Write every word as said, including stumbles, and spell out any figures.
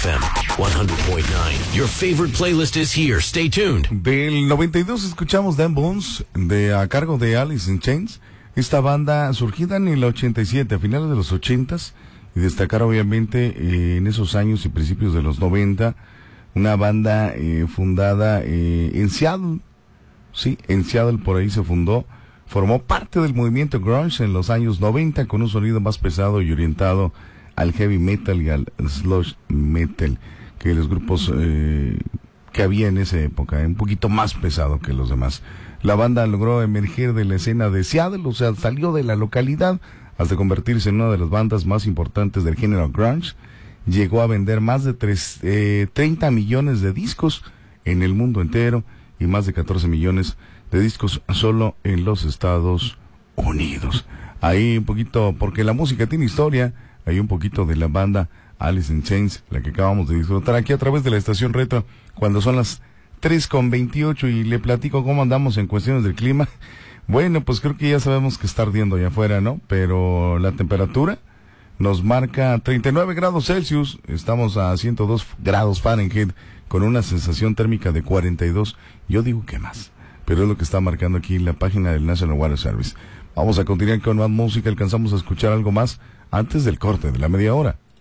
F M one hundred point nine. Your favorite playlist is here. Stay tuned. Del noventa y dos escuchamos Dan Bones, de a cargo de Alice in Chains. Esta banda surgida en el ochenta y siete, a finales de los ochentas, y destacar obviamente eh, en esos años y principios de los noventa, una banda eh, fundada eh, en Seattle. Sí, en Seattle por ahí se fundó. Formó parte del movimiento grunge en los años noventa, con un sonido más pesado y orientado al heavy metal y al sludge metal, que los grupos eh, que había en esa época, un poquito más pesado que los demás. La banda logró emerger de la escena de Seattle, o sea, salió de la localidad hasta convertirse en una de las bandas más importantes del género grunge. Llegó a vender más de tres, eh, treinta millones de discos en el mundo entero y más de catorce millones de discos solo en los Estados Unidos. Ahí un poquito, porque la música tiene historia, hay un poquito de la banda Alice in Chains, la que acabamos de disfrutar aquí a través de la estación retro, cuando son las tres con veintiocho, y le platico cómo andamos en cuestiones del clima. Bueno, pues creo que ya sabemos que está ardiendo allá afuera, ¿no? Pero la temperatura nos marca treinta y nueve grados Celsius, estamos a ciento dos grados Fahrenheit, con una sensación térmica de cuarenta y dos. Yo digo que más, pero es lo que está marcando aquí la página del National Water Service. Vamos a continuar con más música, alcanzamos a escuchar algo más antes del corte de la media hora.